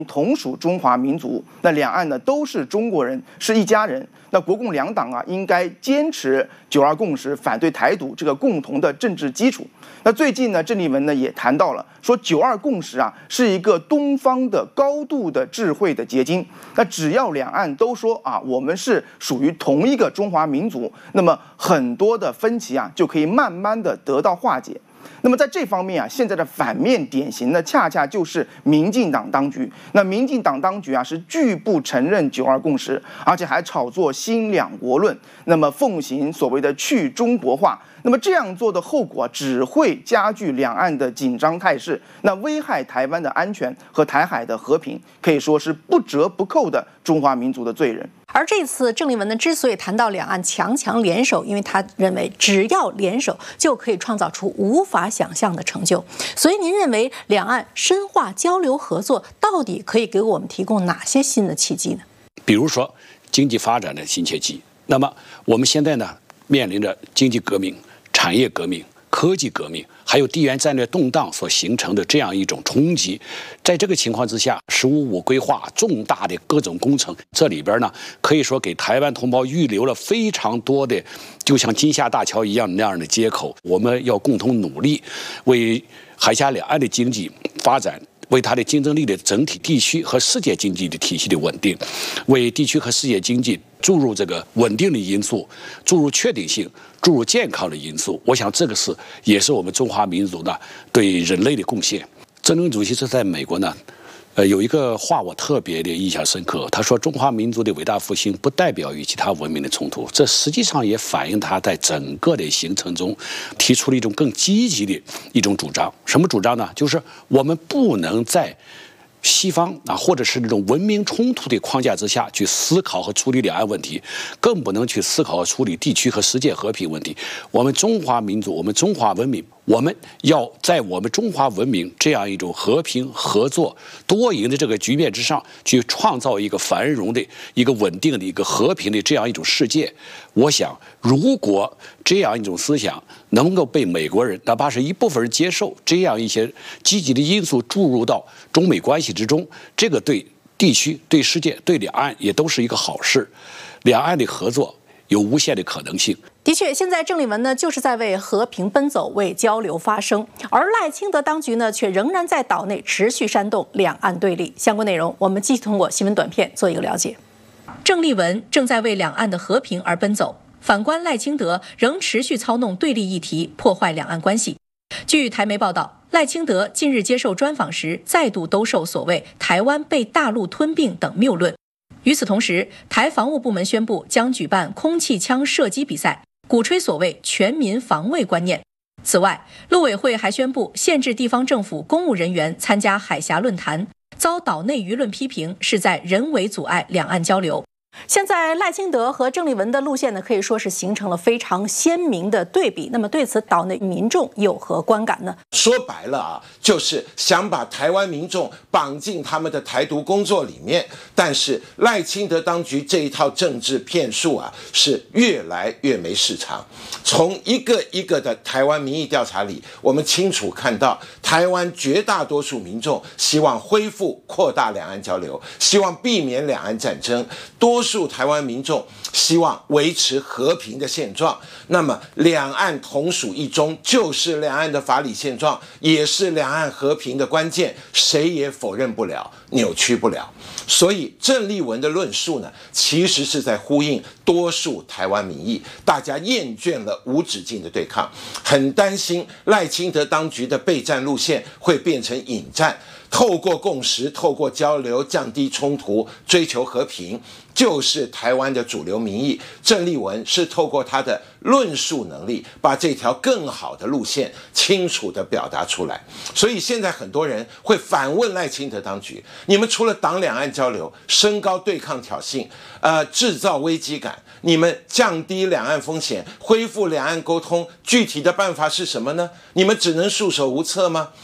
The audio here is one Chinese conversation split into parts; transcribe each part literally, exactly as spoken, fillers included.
同属中华民族，那两岸呢都是中国人，是一家人。那国共两党啊，应该坚持九二共识，反对台独这个共同的政治基础。那最近呢，郑丽文呢也谈到了，说九二共识啊是一个东方的高度的智慧的结晶。那只要两岸都说啊，我们是属于同一个中华民族，那么很多的分歧啊就可以慢慢的得到化解。那么在这方面啊，现在的反面典型呢，恰恰就是民进党当局。那民进党当局啊，是拒不承认九二共识，而且还炒作新两国论，那么奉行所谓的去中国化。那么这样做的后果啊，只会加剧两岸的紧张态势，那危害台湾的安全和台海的和平，可以说是不折不扣的中华民族的罪人。 而这次郑丽文呢，之所以谈到两岸强强联手，因为他认为只要联手就可以创造出无法想象的成就。所以您认为两岸深化交流合作，到底可以给我们提供哪些新的契机呢？ 比如说经济发展的新契机。那么我们现在呢，面临着经济革命、产业革命、科技革命，还有地缘战略动荡所形成的这样一种冲击。在这个情况之下，十五五规划重大的各种工程，这里边呢可以说给台湾同胞预留了非常多的就像金厦大桥一样那样的接口。我们要共同努力，为海峡两岸的经济发展，为它的竞争力的整体地区和世界经济的体系的稳定，为地区和世界经济注入这个稳定的因素，注入确定性，注入健康的因素。我想这个是也是我们中华民族呢对人类的贡献。郑重主席是在美国呢，呃，有一个话我特别的印象深刻，他说中华民族的伟大复兴不代表与其他文明的冲突，这实际上也反映他在整个的行程中提出了一种更积极的一种主张。什么主张呢？就是我们不能在西方啊，或者是这种文明冲突的框架之下去思考和处理两岸问题，更不能去思考和处理地区和世界和平问题。我们中华民族，我们中华文明，我们要在我们中华文明这样一种和平、合作、多赢的这个局面之上，去创造一个繁荣的、一个稳定的、一个和平的这样一种世界。我想，如果这样一种思想能够被美国人，哪怕是一部分人接受，这样一些积极的因素注入到中美关系之中，这个对地区、对世界、对两岸也都是一个好事。两岸的合作有无限的可能性。 的确，现在郑丽文呢就是在为和平奔走，为交流发声，而赖清德当局呢却仍然在岛内持续煽动两岸对立。相关内容我们继续通过新闻短片做一个了解。郑丽文正在为两岸的和平而奔走，反观赖清德仍持续操弄对立议题，破坏两岸关系。据台媒报道，赖清德近日接受专访时再度兜售所谓台湾被大陆吞并等谬论。与此同时，台防务部门宣布将举办空气枪射击比赛，鼓吹所谓全民防卫观念。此外，陆委会还宣布限制地方政府公务人员参加海峡论坛，遭岛内舆论批评是在人为阻碍两岸交流。现在赖清德和郑丽文的路线呢，可以说是形成了非常鲜明的对比。那么对此，岛内民众有何观感呢？ 说白了啊，就是想把台湾民众绑进他们的台独工作里面。但是赖清德当局这一套政治骗术啊，是越来越没市场。从一个一个的台湾民意调查里，我们清楚看到，台湾绝大多数民众希望恢复扩大两岸交流，希望避免两岸战争。多数台湾民众希望维持和平的现状，那么两岸同属一中就是两岸的法理现状，也是两岸和平的关键，谁也否认不了，扭曲不了。所以郑丽文的论述呢，其实是在呼应多数台湾民意，大家厌倦了无止境的对抗，很担心赖清德当局的备战路线会变成引战，透过共识，透过交流，降低冲突，追求和平，就是台湾的主流民意。郑丽文是透过他的论述能力，把这条更好的路线清楚地表达出来。所以现在很多人会反问赖清德当局，你们除了挡两岸交流，升高对抗挑衅，呃，制造危机感，你们降低两岸风险，恢复两岸沟通，具体的办法是什么呢？你们只能束手无策吗？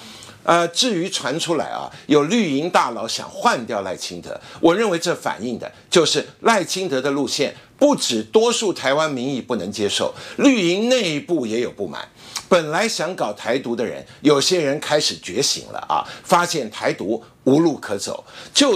呃，至于传出来啊，有绿营大佬想换掉赖清德，我认为这反映的就是赖清德的路线不止多数台湾民意不能接受，绿营内部也有不满。本来想搞台独的人，有些人开始觉醒了啊，发现台独无路可走，就